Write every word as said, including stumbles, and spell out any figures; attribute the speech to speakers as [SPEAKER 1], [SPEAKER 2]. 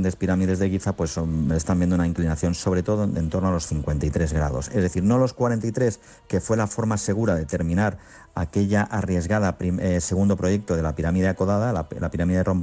[SPEAKER 1] grandes pirámides de Giza pues son, están viendo una inclinación sobre todo en, en torno a los cincuenta y tres grados. Es decir, no los cuarenta y tres, que fue la forma segura de terminar aquella arriesgada prim, eh, segundo proyecto de la pirámide acodada, la, la pirámide de Rombo,